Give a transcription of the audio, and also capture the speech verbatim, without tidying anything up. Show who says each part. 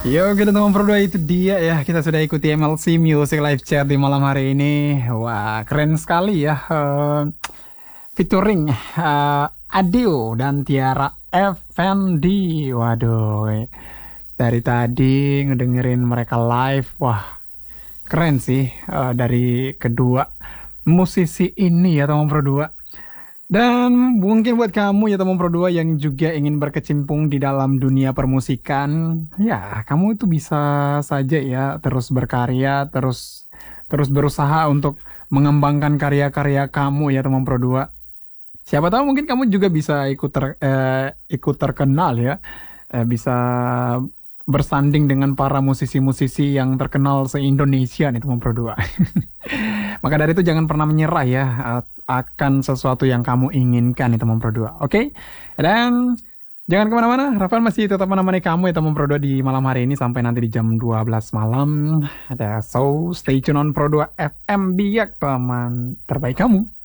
Speaker 1: Yo, kita teman berdua itu dia ya. Kita sudah ikuti M L C Music Live Chat di malam hari ini. Wah, keren sekali ya. Eh, featuring eh, Adio dan Tiara Effendi. Waduh, dari tadi ngedengerin mereka live. Wah, keren sih eh, dari kedua musisi ini ya teman berdua. Dan mungkin buat kamu ya teman berdua yang juga ingin berkecimpung di dalam dunia permusikan, ya kamu itu bisa saja ya terus berkarya, terus terus berusaha untuk mengembangkan karya-karya kamu ya teman berdua. Siapa tahu mungkin kamu juga bisa ikut ter, eh, ikut terkenal ya, Eh, bisa bersanding dengan para musisi-musisi yang terkenal se-Indonesia nih teman berdua. Maka dari itu jangan pernah menyerah ya uh, akan sesuatu yang kamu inginkan itu teman Pro dua. Oke? Dan jangan kemana-mana. Rafael masih tetap menemani kamu ya teman Pro dua di malam hari ini sampai nanti di jam dua belas malam. Ada so stay tune on Pro dua F M biak teman terbaik kamu.